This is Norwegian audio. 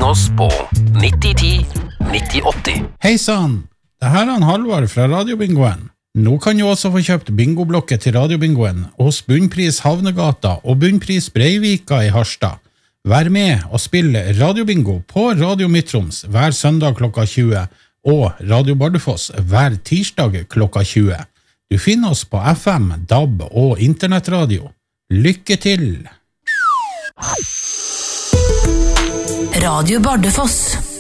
oss på 9010 9080. Hei sann, det her er Halvard fra Radiobingoen. Nå kan du også få kjøpt bingoblokket til Radiobingoen hos Bunnpris Havnegata og Bunnpris Breivika i Harstad. Vær med og spill Radiobingo på Radio Midtroms hver søndag klokka 20 og Radio Bardufoss hver tirsdag klokka 20. Du finner oss på FM, DAB og internettradio. Lykke til! Radio Bardufoss.